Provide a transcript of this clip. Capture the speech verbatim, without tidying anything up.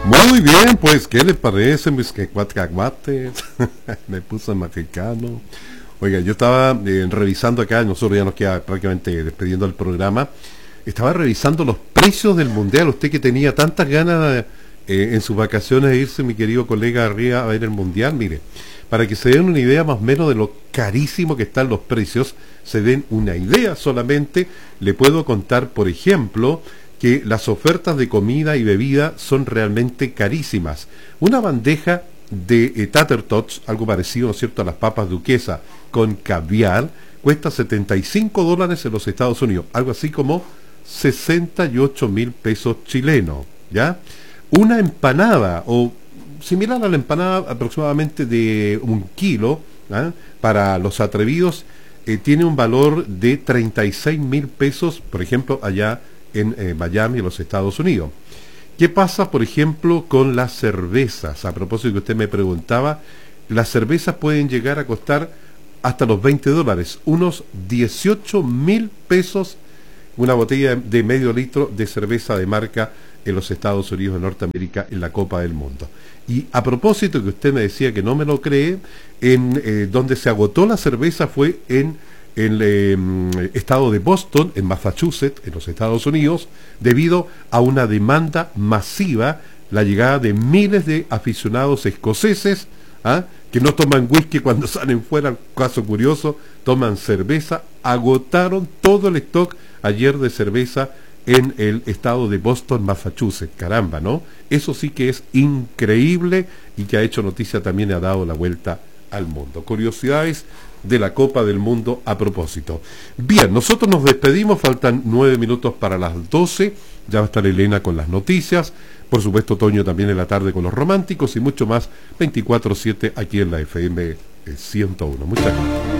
Muy bien, pues, ¿qué les parece mis que cuatcaguates? Me puse mexicano. Oiga, yo estaba eh, revisando acá, nosotros ya nos queda prácticamente despidiendo el programa. Estaba revisando los precios del mundial. Usted que tenía tantas ganas eh, en sus vacaciones de irse, mi querido colega, arriba a ver el mundial. Mire, para que se den una idea más o menos de lo carísimo que están los precios, se den una idea solamente, le puedo contar, por ejemplo, que las ofertas de comida y bebida son realmente carísimas. Una bandeja de eh, Tater Tots, algo parecido, ¿no es cierto?, a las papas duquesa con caviar, cuesta setenta y cinco dólares en los Estados Unidos, algo así como sesenta y ocho mil pesos chilenos, ¿ya? Una empanada, o similar a la empanada aproximadamente de un kilo, ¿ah?, para los atrevidos, eh, tiene un valor de treinta y seis mil pesos, por ejemplo, allá en eh, Miami, en los Estados Unidos. ¿Qué pasa, por ejemplo, con las cervezas? A propósito que usted me preguntaba, las cervezas pueden llegar a costar hasta los veinte dólares, unos dieciocho mil pesos, una botella de medio litro de cerveza de marca en los Estados Unidos de Norteamérica en la Copa del Mundo. Y a propósito que usted me decía que no me lo cree, en eh, donde se agotó la cerveza fue en el eh, estado de Boston, en Massachusetts, en los Estados Unidos, debido a una demanda masiva, la llegada de miles de aficionados escoceses, ¿ah?, que no toman whisky cuando salen fuera, caso curioso, toman cerveza, agotaron todo el stock ayer de cerveza en el estado de Boston, Massachusetts. Caramba, ¿no? Eso sí que es increíble y que ha hecho noticia también y ha dado la vuelta al mundo. Curiosidades de la Copa del Mundo a propósito. Bien, nosotros nos despedimos, faltan nueve minutos para las doce, ya va a estar Elena con las noticias, por supuesto Toño también en la tarde con los románticos y mucho más, veinticuatro siete aquí en la F M ciento uno. Muchas gracias.